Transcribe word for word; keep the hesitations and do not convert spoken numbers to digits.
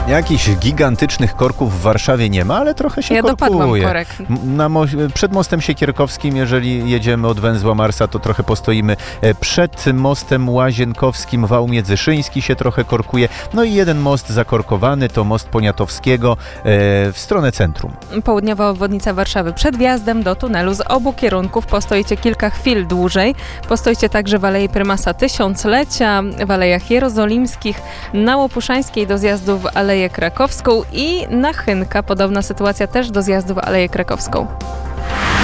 Jakichś gigantycznych korków w Warszawie nie ma, ale trochę się ja korkuje. Ja korek. Na mo- przed mostem Siekierkowskim, jeżeli jedziemy od węzła Marsa, to trochę postoimy. Przed mostem Łazienkowskim wał Międzyszyński się trochę korkuje. No i jeden most zakorkowany to most Poniatowskiego e, w stronę centrum. Południowa obwodnica Warszawy. Przed wjazdem do tunelu z obu kierunków postoicie kilka chwil dłużej. Postoicie także w Alei Prymasa Tysiąclecia, w Alejach Jerozolimskich, na Łopuszańskiej do zjazdu w Aleję Krakowską i na Chynka. Podobna sytuacja też do zjazdu w Aleję Krakowską.